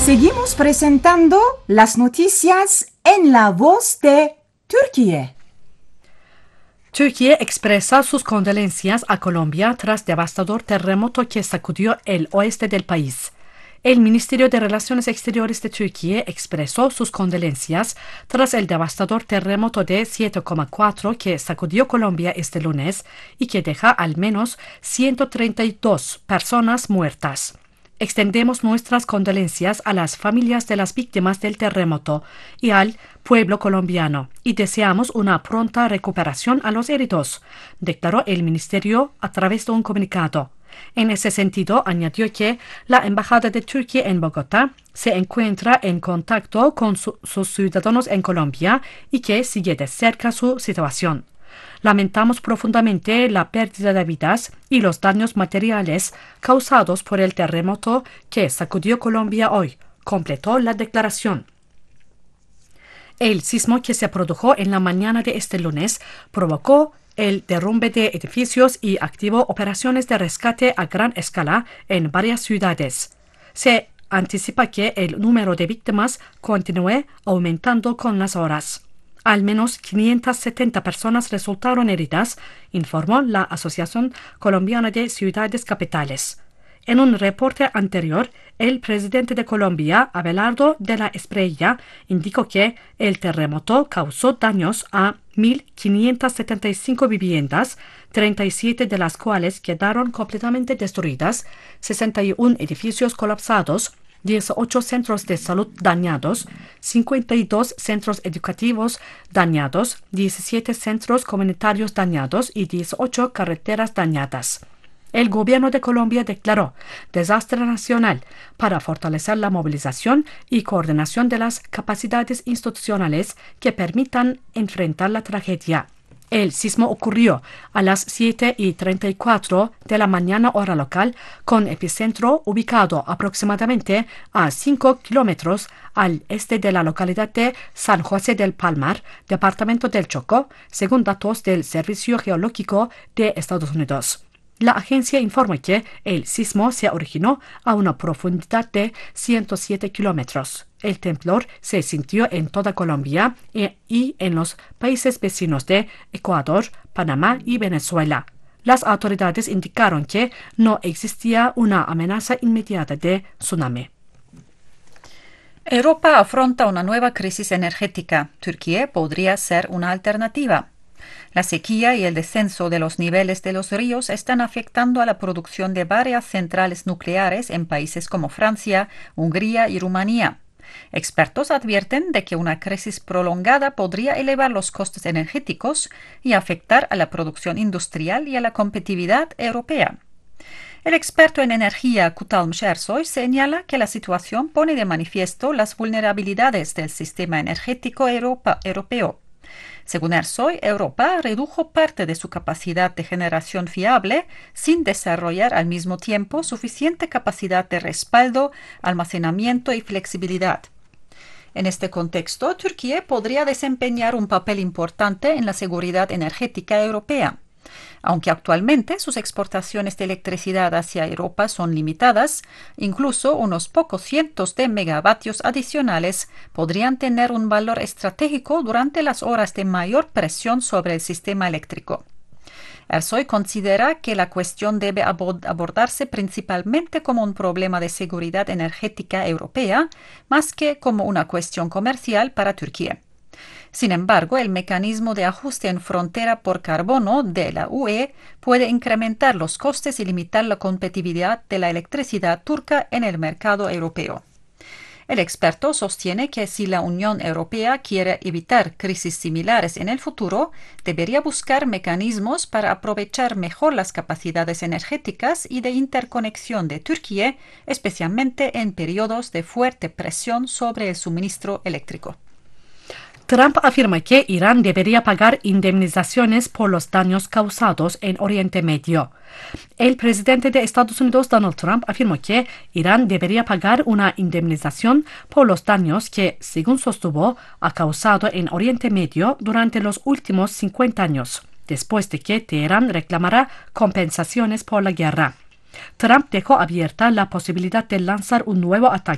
Seguimos presentando las noticias en la voz de Turquía. Turquía expresa sus condolencias a Colombia tras devastador terremoto que sacudió el oeste del país. El Ministerio de Relaciones Exteriores de Turquía expresó sus condolencias tras el devastador terremoto de 7,4 que sacudió Colombia este lunes y que deja al menos 132 personas muertas. Extendemos nuestras condolencias a las familias de las víctimas del terremoto y al pueblo colombiano y deseamos una pronta recuperación a los heridos, declaró el ministerio a través de un comunicado. En ese sentido, añadió que la Embajada de Turquía en Bogotá se encuentra en contacto con sus ciudadanos en Colombia y que sigue de cerca su situación. Lamentamos profundamente la pérdida de vidas y los daños materiales causados por el terremoto que sacudió Colombia hoy, completó la declaración. El sismo que se produjo en la mañana de este lunes provocó el derrumbe de edificios y activó operaciones de rescate a gran escala en varias ciudades. Se anticipa que el número de víctimas continúe aumentando con las horas. Al menos 570 personas resultaron heridas, informó la Asociación Colombiana de Ciudades Capitales. En un reporte anterior, el presidente de Colombia, Abelardo de la Espriella, indicó que el terremoto causó daños a 1.575 viviendas, 37 de las cuales quedaron completamente destruidas, 61 edificios colapsados, 18 centros de salud dañados, 52 centros educativos dañados, 17 centros comunitarios dañados y 18 carreteras dañadas. El gobierno de Colombia declaró desastre nacional para fortalecer la movilización y coordinación de las capacidades institucionales que permitan enfrentar la tragedia. El sismo ocurrió a las 7:34 de la mañana hora local, con epicentro ubicado aproximadamente a 5 kilómetros al este de la localidad de San José del Palmar, departamento del Chocó, según datos del Servicio Geológico de Estados Unidos. La agencia informa que el sismo se originó a una profundidad de 107 kilómetros. El temblor se sintió en toda Colombia y en los países vecinos de Ecuador, Panamá y Venezuela. Las autoridades indicaron que no existía una amenaza inmediata de tsunami. Europa afronta una nueva crisis energética. Turquía podría ser una alternativa. La sequía y el descenso de los niveles de los ríos están afectando a la producción de varias centrales nucleares en países como Francia, Hungría y Rumanía. Expertos advierten de que una crisis prolongada podría elevar los costos energéticos y afectar a la producción industrial y a la competitividad europea. El experto en energía Kutalm Ersoy señala que la situación pone de manifiesto las vulnerabilidades del sistema energético europeo. Según Ersoy, Europa redujo parte de su capacidad de generación fiable sin desarrollar al mismo tiempo suficiente capacidad de respaldo, almacenamiento y flexibilidad. En este contexto, Turquía podría desempeñar un papel importante en la seguridad energética europea. Aunque actualmente sus exportaciones de electricidad hacia Europa son limitadas, incluso unos pocos cientos de megavatios adicionales podrían tener un valor estratégico durante las horas de mayor presión sobre el sistema eléctrico. Ersoy considera que la cuestión debe abordarse principalmente como un problema de seguridad energética europea, más que como una cuestión comercial para Turquía. Sin embargo, el mecanismo de ajuste en frontera por carbono de la UE puede incrementar los costes y limitar la competitividad de la electricidad turca en el mercado europeo. El experto sostiene que si la Unión Europea quiere evitar crisis similares en el futuro, debería buscar mecanismos para aprovechar mejor las capacidades energéticas y de interconexión de Turquía, especialmente en periodos de fuerte presión sobre el suministro eléctrico. Trump afirma que Irán debería pagar indemnizaciones por los daños causados en Oriente Medio. El presidente de Estados Unidos, Donald Trump, afirmó que Irán debería pagar una indemnización por los daños que, según sostuvo, ha causado en Oriente Medio durante los últimos 50 años, después de que Teherán reclamara compensaciones por la guerra. Trump dejó abierta la posibilidad de lanzar un nuevo ataque